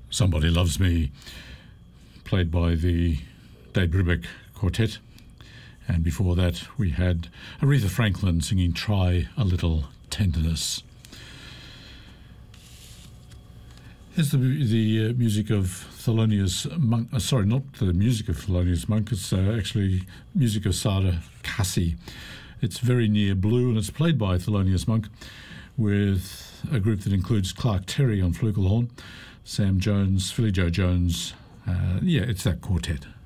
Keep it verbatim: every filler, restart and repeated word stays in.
Somebody Loves Me, played by the Dave Brubeck Quartet. And before that, we had Aretha Franklin singing Try a Little Tenderness. Here's the, the uh, music of Thelonious Monk. Uh, sorry, not the music of Thelonious Monk. It's uh, actually music of Sada Cassie. It's Very Near Blue, and it's played by Thelonious Monk with a group that includes Clark Terry on flugelhorn, Sam Jones, Philly Joe Jones. Uh, yeah, it's that quartet.